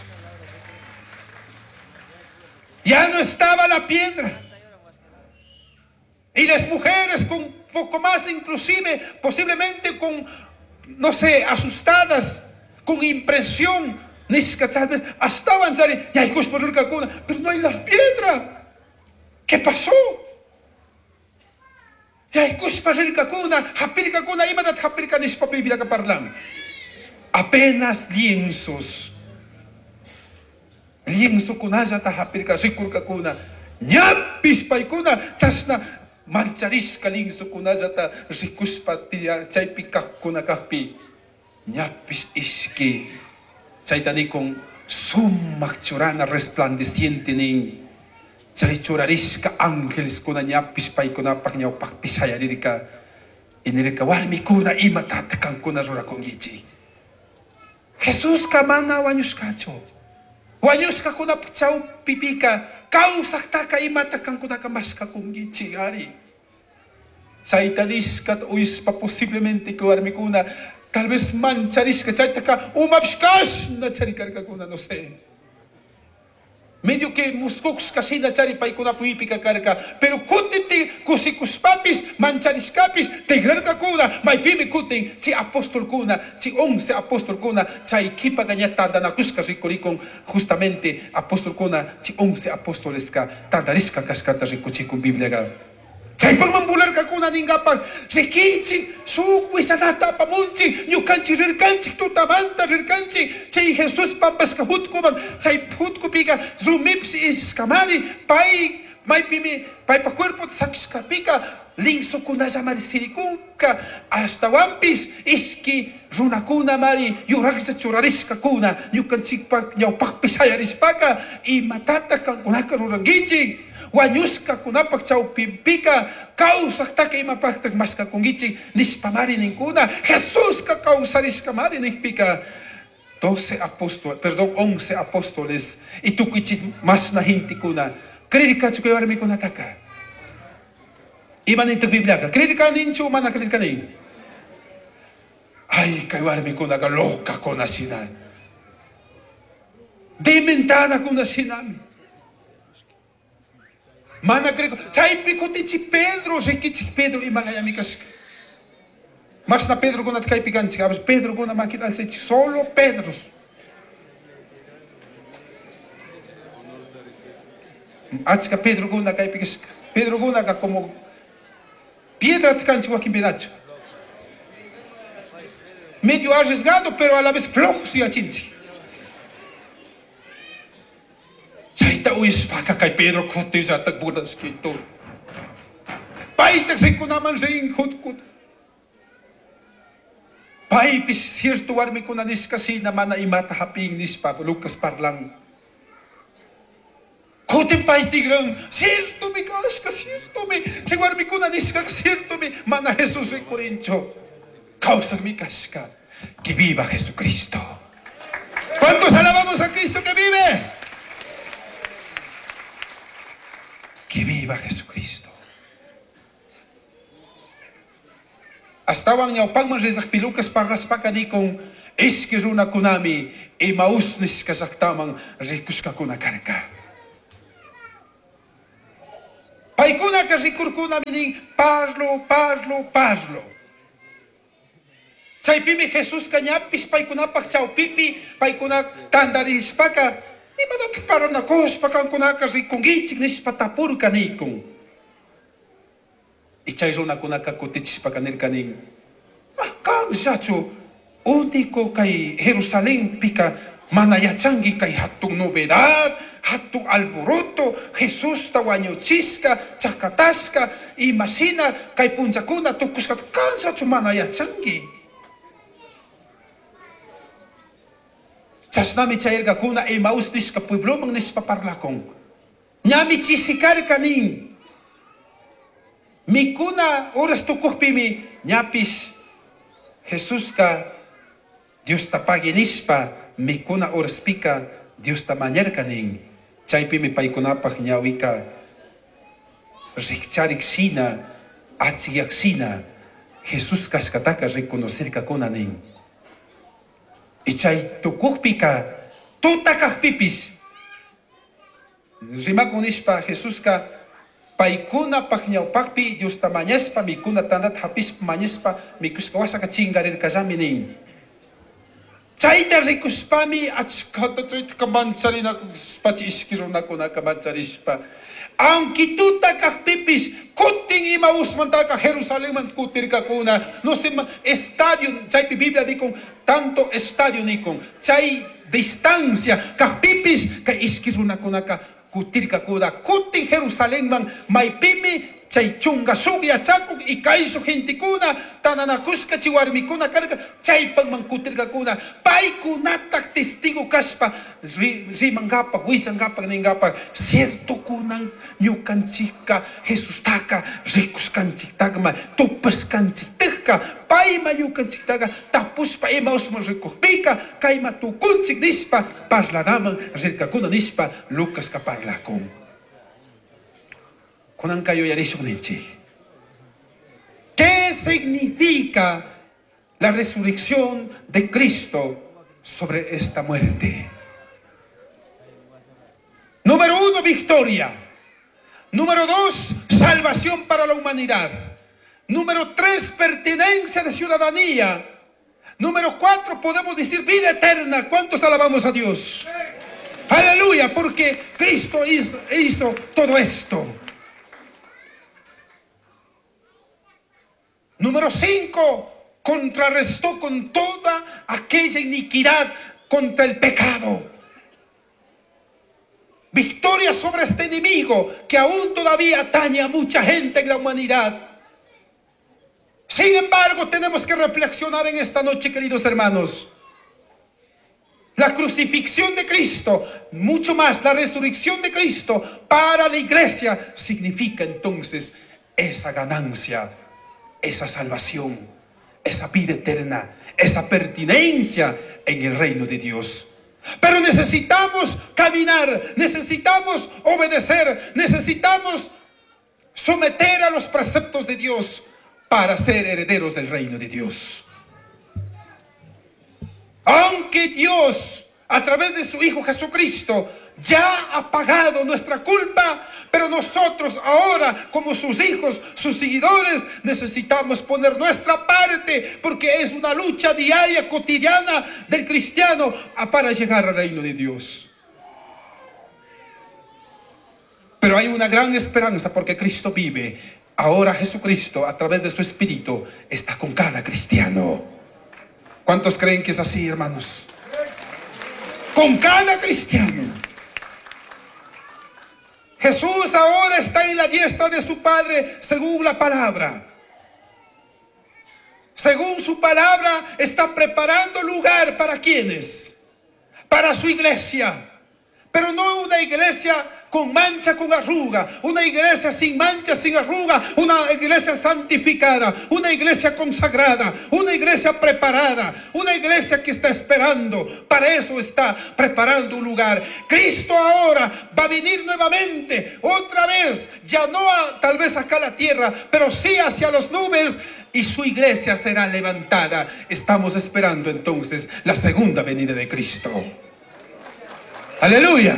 Ya no estaba la piedra. Y las mujeres con poco más, inclusive posiblemente con, no sé, asustadas, con impresión, estaban, pero no hay la piedra. ¿Qué pasó? Apenas lienzos. Lienzo kunasa tahapirka sikurka kuna. Nyapis paikuna chasna mancharisca lienzo kunasa ta rikuspa tia chaypika kuna kahpi. Nyapis iski chaytani con sumak chorana resplandeciente nin. Chay chorarisca ángeles kuna nyapis paikuna paknyau pakpisaya dirika. Inirika warmi kuna imatatakan kuna rura kongichi. Jesús kamana wanyuskacho. Wanyuska kuna pchau pipika. Kau saktaka imatakan kuna kamaska kongichi ari. Chaitadiskat uispa posiblemente que warmi kuna. Tal vez mancharisca chaitaka umapshkash na charikarka kuna no sé. Medio que muskuks kasina chari paikuna puipika karka, pero kutiti kusikus papis manchariskapis tegrarka kuna, maipimi kutin chi apóstol kuna, chi once apóstol kuna, chay kipa gaña tardana kuska rikorikon justamente apóstol kuna, chi once apóstoles ka tardariska kaskata rikuchikun Biblia ga. Chay pagmambular ka kuna ningapan, rikichi, sukwi sanata pamunchi, nyukanchi rirkanchi, tutamanta rirkanchi, chay Jesus pampas ka hutkuman, chay hutkupika, zumipsi iskamari, pay, may pimi, pay pa cuerpo sakis kapika, lingso kuna sa marisirikuka, hasta wampis, iski, runakuna mari, yuraksa churariska kuna, nyukanchi pak, nyaupak pisayarispaka, i matata kan kunaka rurangichi, wanyuska kunapak chau pimpika kausak taka imapaktak maska kungichi nispamari ninkuna Jesús ka kausarisca mari nispika doce apóstoles, perdón, once apóstoles y tukichi mas na hinti kuna kririka chukewarmi kuna taka iman intak Biblia ka kririka ninchu mana kririka nin ay kaywarmi kuna ka loka kuna sina dementada kuna sinami. Mana creo, chaypi kutichi Pedro, rikichi Pedro y mangayamikas. Mas na Pedro guna kay piganchi, Pedro guna makita al sechi, solo Pedros. Achka Pedro guna kay pigas, Pedro guna ka como piedra tkanchi wakin pedacho. Medio arriesgado, pero a la vez flojo y achinchi. Chaita uispaka kay Pedro kuti sa tagbunan skito. Paitag si ko naman sa ingkut-kut. Paipis sirto warmi ko na niskasi naman na imata haping nispa. Lucas parlang. Kuti paitig rang. Sirto mi kaska, sirto mi. Si warmi ko na niskak, sirto mi. Mana Jesus en Corincho. Kausag mi kaska. Que viva Jesucristo. ¿Cuántos alabamos a Cristo que vive? Que viva Jesucristo. Astawan niya upang man rizak pilukas pagaspakani kong iskiruna kunami imausnis kasaktamang rikus ka kuna karka. Paikuna ka rikur kuna mining parlo, parlo, parlo. Say pimi Jesus kanya pis paikuna pakchaw pipi paikuna tandaris paka di madat para na kos pakang kuna ka rikung gichik nis patapur kanikong. Ichayro na kuna kakutich pakanir kaning. Ah, kang sacho, undi ko kay Jerusalem pika manayachangi kay hatong novedad, hatong alboroto, Jesus tawanyo chiska, chakataska, imasina kay punjakuna tukus kat kang sacho manayachangi. Chas nami chayir ka kuna imaus nis ka pueblo mang nis paparlakong. Nyami chisikar kaning. Mikuna oras tukuh pimi nyapis Jesus ka Dios tapaginispa mikuna oras pika Dios tamanyer kaning chay pimi paikunapah nyawika rikcharik sina at siyak sina Jesus kaskataka reconocer ka kunaning ichay tukuh pika tutakah pipis rimakunispa Jesus ka paikuna paknyaw pakpi Dios tamanyespa mikuna tandat hapis pamanyespa mikus kawasa ka chingarir kazamining chaita rikuspami at skata chait kamantsari na spati iskiro na kuna kamantsarispa ang kituta kak pipis kuting imaus manta ka Jerusalem man kutir ka kuna no se estadio chay pi Biblia di kong tanto estadio ni kong chay distancia kak pipis ka iskiro na kuna ka kutir ka kuda kuting Jerusalem mang may pimi chay chunga sugya chakuk ikaiso hinti kuna tananakus ka chiwarmi kuna karga chay pang mang kutir ka kuna pay kunatak testigo kaspa ri manggapa wisangapa ningapa cierto kunang nyukan chika Jesus taka rikus kanchik tagma tupas kanchik taka pay mayukan chik taka tapus pa emaus mo rikus pika kay matukunchik nispa parladamang rirka kuna nispa Lucas ka parlakong kunang kayo yarisok ninchi. ¿Qué significa la resurrección de Cristo sobre esta muerte? Número uno, victoria. Número dos, salvación para la humanidad. Número tres, pertenencia de ciudadanía. Número cuatro, podemos decir vida eterna. ¿Cuántos alabamos a Dios? Aleluya, porque Cristo hizo, hizo todo esto. Número cinco, contrarrestó con toda aquella iniquidad contra el pecado. Victoria sobre este enemigo que aún todavía atañe a mucha gente en la humanidad. Sin embargo, tenemos que reflexionar en esta noche, queridos hermanos. La crucifixión de Cristo, mucho más la resurrección de Cristo para la iglesia significa entonces esa ganancia, esa salvación, esa vida eterna, esa pertinencia en el reino de Dios. Pero necesitamos caminar, necesitamos obedecer, necesitamos someter a los preceptos de Dios para ser herederos del reino de Dios. Aunque Dios, a través de su Hijo Jesucristo, ya ha pagado nuestra culpa, pero nosotros ahora, como sus hijos, sus seguidores, necesitamos poner nuestra parte, porque es una lucha diaria, cotidiana del cristiano para llegar al reino de Dios. Pero hay una gran esperanza porque Cristo vive. Ahora Jesucristo, a través de su Espíritu, está con cada cristiano. ¿Cuántos creen que es así, hermanos? Con cada cristiano. Jesús ahora está en la diestra de su Padre según la palabra. Según su palabra está preparando lugar para quienes, para su iglesia, pero no una iglesia con mancha, con arruga, una iglesia sin mancha, sin arruga, una iglesia santificada, una iglesia consagrada, una iglesia preparada, una iglesia que está esperando. Para eso está preparando un lugar. Cristo ahora va a venir nuevamente, otra vez, ya no a, tal vez acá a la tierra, pero sí hacia las nubes, y su iglesia será levantada. Estamos esperando entonces la segunda venida de Cristo. Aleluya.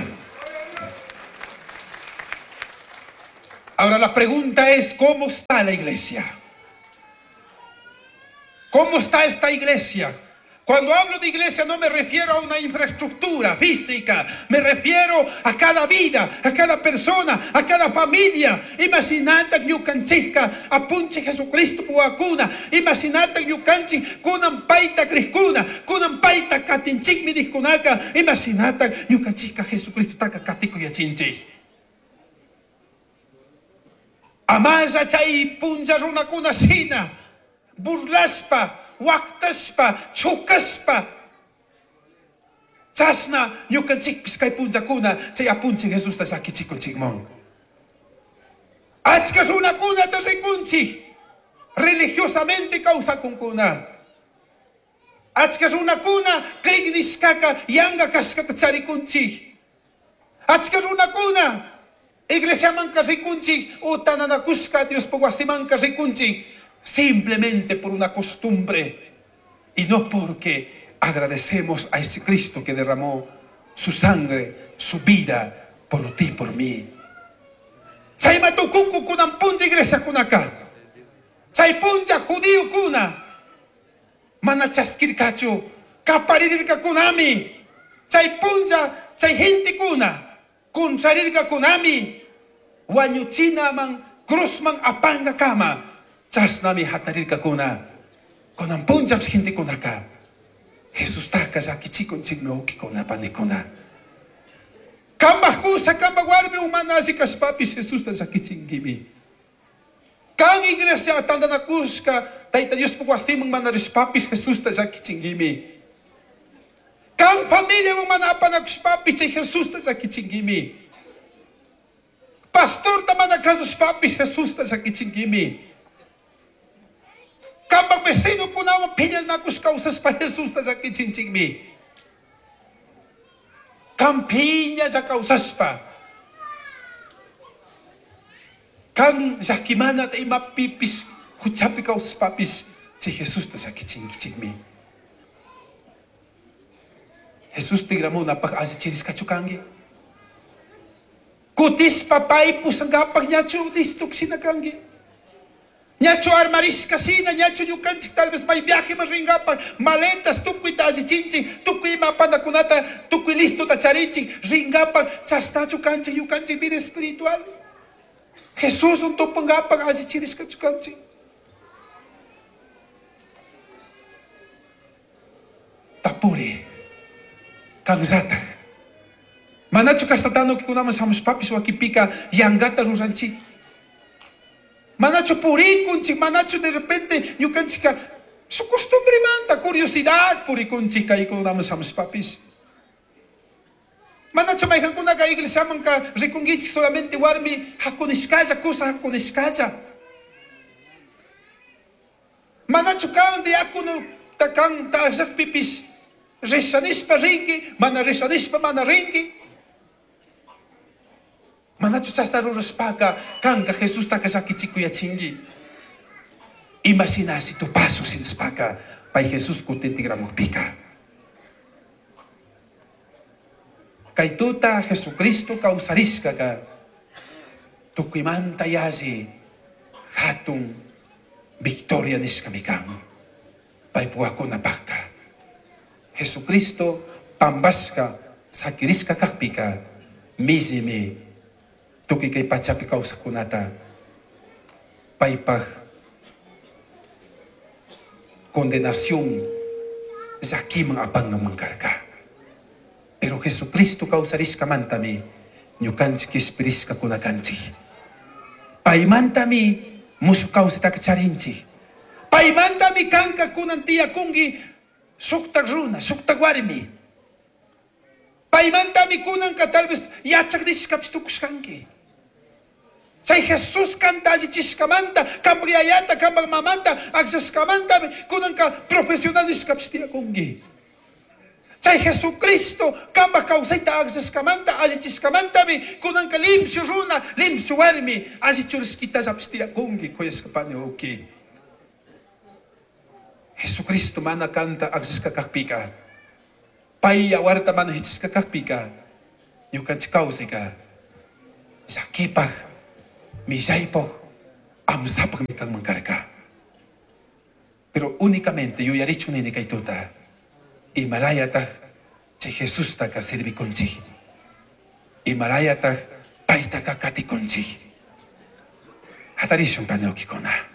Ahora la pregunta es, ¿cómo está la iglesia? ¿Cómo está esta iglesia? Cuando hablo de iglesia no me refiero a una infraestructura física, me refiero a cada vida, a cada persona, a cada familia. Imaginate que yukanchika apunche Jesucristo puakuna. Imaginate que yukanchik kunan paita kriskuna, kunan paita katinchik midiskunaka. Imaginate que yukanchika Jesucristo taka katiko yachinchik. Amaya chay punja runa kuna sina, burlaspa, waktashpa, chukaspa. Chasna ñukanchik piskay punjakuna chay apunchik Jesus ta sakichikunchikman. Achka runakuna ta rikunchik religiosamente kawsakunkuna. Achka runakuna kriknishkaka yanga kashkata charikunchik. Achka runakuna iglesia manka rikunchik utananakushka Dios pogwasimanka rikunchik simplemente por una costumbre y no porque agradecemos a ese Cristo que derramó su sangre, su vida por ti, por mí. Chay matukuku kunan punja iglesia kunaka, chay punja judío kuna mana chaskirkachu kaparirka kunami, chay punja chay gente kuna kun charirka kunami wañuchina man cruzman apanga kama. Chasnami hatarirka kuna kunan punjab gente kunaka Jesus taka zaki chikon chigno kikona panikona kambah kusa kambah warmi umana zikas papis Jesus ta zaki chingimi kang iglesia tanda na kuska taita Dios pugwasimang manaris papis Jesus ta zaki chingimi kang familia umana panakus papis Jesus ta zaki chingimi pastor tamana kasus papis Jesus ta zaki chingimi kambang vecino kunawa pinyal na kus kausas pa Jesus ta sa kichinching kampinya sa kausas pa kang zakimana ta imapipis kutsapi kausas papis si Jesus ta sa kichinching mi. Jesus tigramo na pag-asa chiris kachukangi kutis papay pusanggapag niya chudis tuk sinakangi Ñacho armaris casina, ñacho yukanchik tal vez may viaje más ringapa, maletas, tukui tazi chinchi, tukui mapanda kunata, tukui listo ta charinchi, ringapa, chastacho kanchi yukanchik vida espiritual. Jesús un topangapa azi chiris kachukanchi. Tapuri, kangzata. Manacho kastatano que kunama samos papis wakipika yangata ruranchi. Manacho purikunchik, manacho de repente yukanchika su costumbre manta, curiosidad purikunchika y kunamos samos papis. Manacho may kuna ka iglesia man ka rikungichik solamente warmi hakunishkaya, kusa hakunishkaya. Manacho kang di akuno takang tasak pipis reshanishpa ringi, mana reshanishpa mana ringi. Manacho chastaru respaka kanga Jesus taka sakichiku ya chingi. Imaginasi tu paso sin spaka pai Jesus kutentigramo pika. Kay tuta Jesucristo kausariska ka tukuimanta yazi hatong victoria niskamikam pai puako na baka. Jesucristo pambaska sakiriska kakpika mizime tuki kay pachapi kausa kunata paipag kondenasyon zaki mga abang ng mangkarga. Pero Jesucristo kausaris ka mantami nyukansi kispiris ka kunakansi. Paimantami musukaw sa takcharinchi. Paimantami kangka kunantiya kungi suktag runa, suktag warmi. Paimanta mi kunan ka tal vez yachak diskapstukuskanki. Chay Jesus kanta chishkamanta, kambriayata, kamamamanta, agsaskamanta, kunan ka profesional diskapstia kungi. Chay Jesucristo, kamba kausaita agsaskamanta, agiskamanta mi, kunan ka limsyo runa, limsyo warmi, agichurskita zapstia kungi, koyaskapane oki. Jesucristo mana kanta agsaskakakpika. Paya warta mana hichiskakakpika. Yukan chikausika. Sakipag. Misay po, amsapag mi kang mangkarga. Pero unicamente, yo yaricho nini kay tuta, y maraya ta, che Jesus ta ka sirvi konchi. Y maraya ta, paita ka kati konchi. Hatarishon paneoki kona.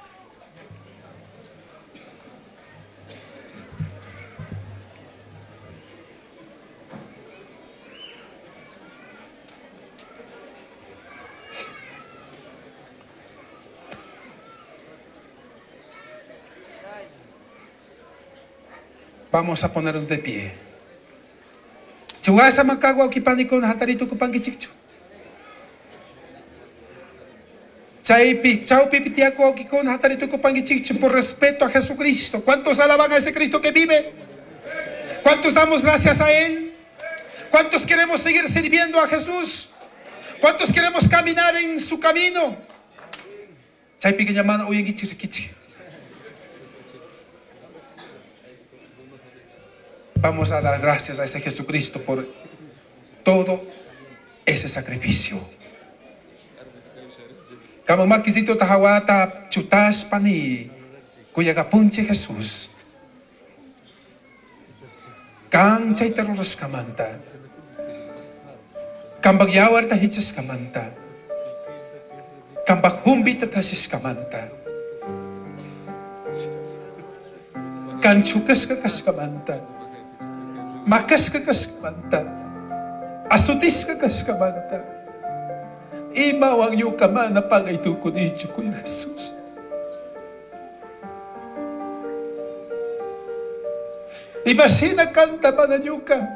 Vamos a ponernos de pie. Chuasa makagwa kipanikon hatarito ko pangichikcho. Chay pi, chau pipitiako kikon hatarito ko pangichikcho por respeto a Jesucristo. ¿Cuántos alaban a ese Cristo que vive? ¿Cuántos damos gracias a Él? ¿Cuántos queremos seguir sirviendo a Jesús? ¿Cuántos queremos caminar en su camino? Chay pequeña mano hoy en kichi. Vamos a dar gracias a ese Jesucristo por todo ese sacrificio. Kamo makisito tahawata chutas pani kuya kapunche Jesús. Kang chay taruras kamanta. Kambag yawar tahichas kamanta. Kambag humbit tasis kamanta. Kanchukas kakas kamanta. Makas kakas kamanta. Asutis kakas kamanta. Imawang yung kama na pagayto ko ni Kuya Jesus. Imasina kanta pa na nyo ka.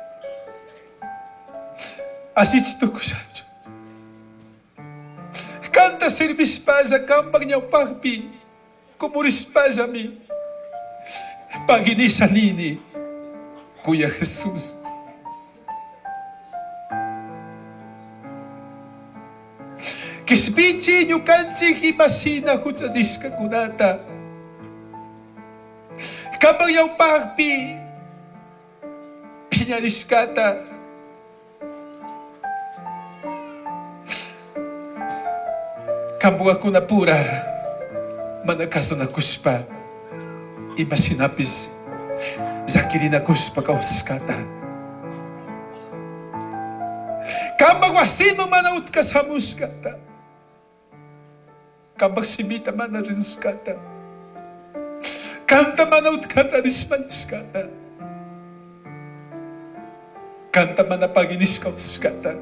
Asitsito ko sa Diyos. Kanta service pa sa kampang niyang pagpi. Kumuris pa sa mi. Pagini sa nini. Kuya Jesus. Kisbichi nyo kanchi himasina hutsadis ka kunata. Kapag yung pagpi, pinaliskata. Kambuha ko na pura, manakaso na kuspa, imasinapis. Zakiri na kuspa kausiskata. Kambag wasin mo manaut ka sa muskata. Kambag simita mana rinskata. Kanta manaut kata rismaniskata. Kanta mana paginis kausiskata.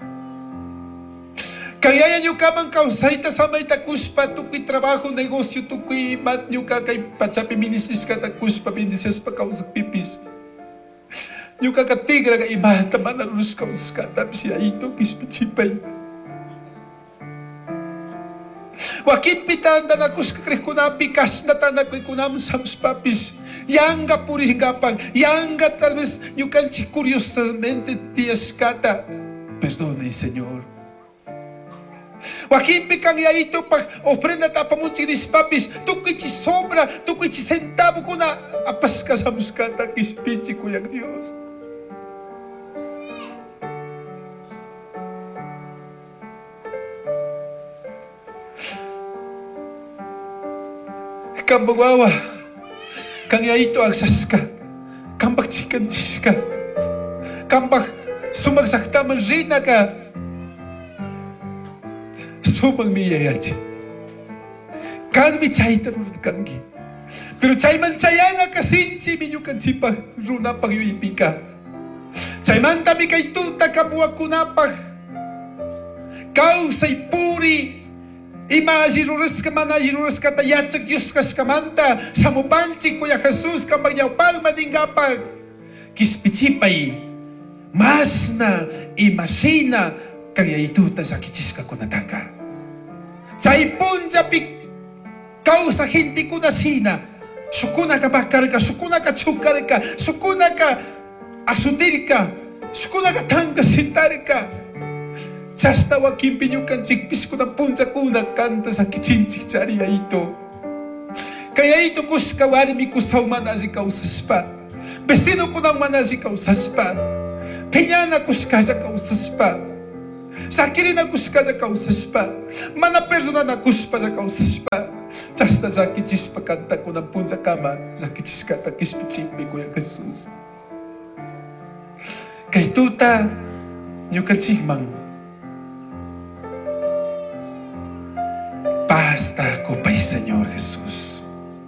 Kaya yan yung kamang kausay ta sa may takuspa, tukui trabaho, negosyo, tukui mat nyo ka kay patsapi minisis ka takuspa, minisis pa kausak pipis. Nyo ka katigra ka imata manarus kaus ka, tapos siya ito kispitsipay. Wakit pitan na nakus kakrih kunapi, kas na tanak kunam sams papis. Yanga puri hingapang, yanga tal vez nyo kan si curiosamente tiyas kata. Perdone, Señor. Wakimpi kang ya ito pag ofrenda tapamon sinis papis, tukoy chi sobra, tukoy chi centavo ko na apas ka sa muskata kispitsi ko yung Diyos. Kambawawa, kang ya ito agsas ka, kambag chikanchis ka, kambag sumagsaktaman rina ka, sumang miyayachi. Kang mi chay tarunod kangi. Pero chay man chayana kasinchi minyo kansi pa runa pag yuipika. Chay man tami kay tuta kabuwa kunapag. Kau say puri. Ima jiruras ka man na jiruras ka tayatsak yus kas kamanta. Sa mubanchi kuya Jesus kapag yaw pag madingapag. Kispitsipay. Mas na imasina kaya ito ta sa kichis ka kunataka. Chay punja pik kau sa hindi ko na sina. Sukuna ka bakar ka, sukuna ka tsukar ka, sukuna ka asudir ka, sukuna ka tangkasitar ka. Chasta wa kimpinyukan chikpis ko na punja ko na kanta sa kichinchik chariya ito. Kaya ito kus kawari mi kus tau manazi ka usaspa. Vestido ko ng manazi ka usaspa. Peñana kus kaja ka usaspa. Sakiri na kus kaja ka usaspa. Mana persona na kus pa ka usaspa. Chasta sa kichis pa kanta ko ng punja kama. Sa kichis kata kispichip ni Kuya Jesus. Kay tuta nyo kachimang. Basta ko pa'y Señor Jesus.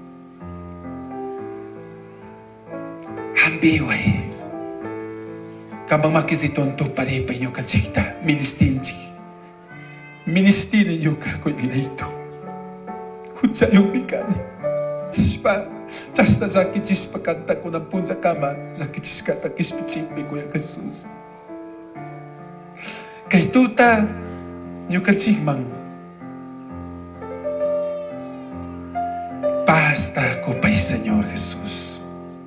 Hambiway. Kamang makisitonto pare pa inyo kachikta. Ministinchi. Ministinin nyo ka ko yung ito. Kutsa yung mikani. Sispa. Chasta sa kichis pakanta ko ng punja kama. Sa kichis kata kispichip ni Kuya Jesus. Kay tuta nyo kachimang. Basta ko pa'y Señor Jesus.